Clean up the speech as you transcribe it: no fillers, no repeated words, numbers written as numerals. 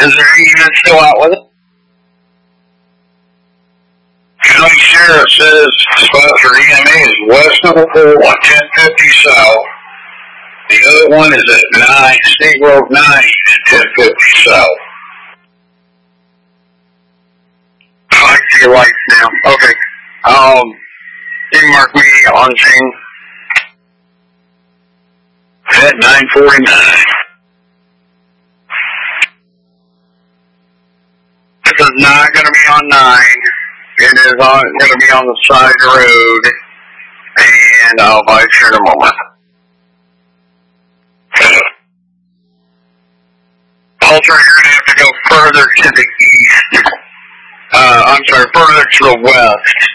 Is there any unit still out with it? County Sheriff says spot for EMA is west of the pole on 1050 south. The other one is at State Road 9 at 1050 south. I see your lights now. Okay. You mark me on scene at 949. This is not going to be on 9. It is going to be on the side road, and I'll bite you in a moment. Also, you're going to have to go further to the east. I'm sorry, further to the west.